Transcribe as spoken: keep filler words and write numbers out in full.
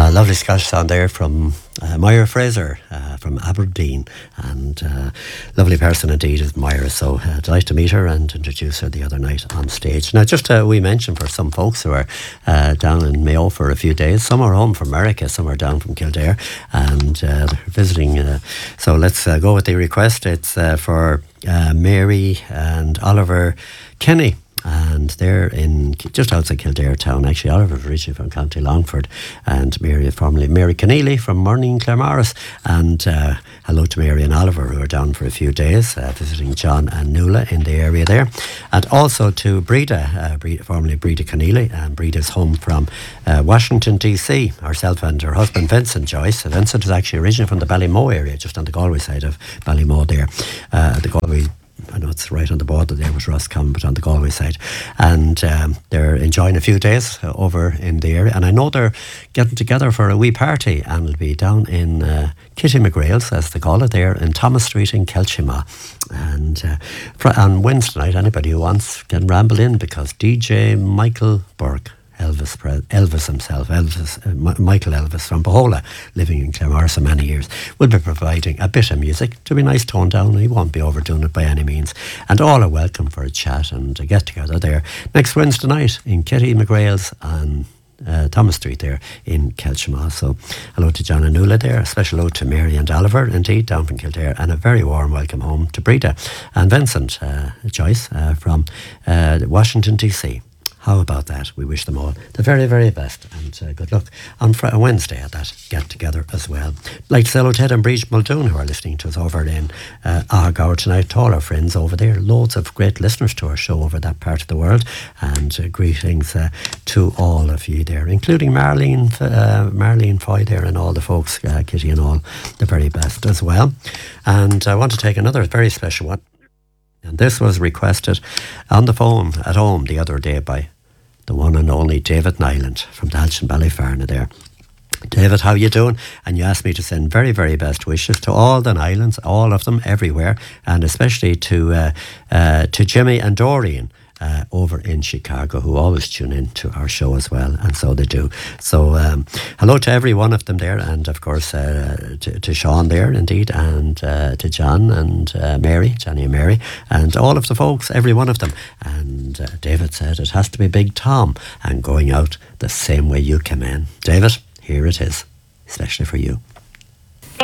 Uh, lovely Scottish sound there from uh, Myra Fraser uh, from Aberdeen, and uh, lovely person indeed is Myra, so uh, delighted to meet her and introduce her the other night on stage. Now just uh, we mentioned for some folks who are uh, down in Mayo for a few days, some are home from America, some are down from Kildare and uh, they're visiting, uh, so let's uh, go with the request. It's uh, for uh, Mary and Oliver Kenny, and they're in just outside Kildare town. Actually, Oliver's originally from County Longford, and Mary, formerly Mary Keneally from Morning Claremorris. And uh, hello to Mary and Oliver, who are down for a few days, uh, visiting John and Nuala in the area there. And also to Breda, uh, Breda formerly Breda Keneally, and Breda's home from uh, Washington, D C. Herself and her husband, Vincent Joyce. Vincent is actually originally from the Ballymoe area, just on the Galway side of Ballymoe there. Uh, the Galway I know it's right on the border there with Roscommon, but on the Galway side. And um, they're enjoying a few days uh, over in the area. And I know they're getting together for a wee party, and it'll be down in uh, Kitty McGrail's, as they call it, there in Thomas Street in Kelchima. And uh, fr- on Wednesday night, anybody who wants can ramble in, because D J Michael Burke, Elvis Elvis himself, Elvis, uh, M- Michael Elvis from Bohola, living in Claremorris for many years, will be providing a bit of music to be nice, toned down. He won't be overdoing it by any means. And all are welcome for a chat and a get together there next Wednesday night in Kitty McGrail's on uh, Thomas Street there in Kelchima. So hello to John and Nuala there. A special hello to Mary and Oliver, indeed, down from Kildare, and a very warm welcome home to Breda and Vincent uh, Joyce uh, from uh, Washington, D C. How about that? We wish them all the very, very best, and uh, good luck on Friday, Wednesday at that get-together as well. I'd like to say hello to Ted and Breach Muldoon, who are listening to us over in uh, Argour tonight, to all our friends over there. Loads of great listeners to our show over that part of the world, and uh, greetings uh, to all of you there, including Marlene, uh, Marlene Foy there, and all the folks, uh, Kitty and all, the very best as well. And I want to take another very special one, and this was requested on the phone at home the other day by the one and only David Nyland from Dalshin Ballyfarna there. David, how you doing? And you asked me to send very, very best wishes to all the Nylands, all of them, everywhere, and especially to uh, uh, to Jimmy and Doreen uh, over in Chicago, who always tune in to our show as well, and so they do. So um, hello to every one of them there, and of course uh, to, to Sean there, indeed, and uh, to John and uh, Mary, Johnny and Mary, and all of the folks, every one of them. And uh, David said it has to be Big Tom, and going out the same way you came in. David, here it is, especially for you.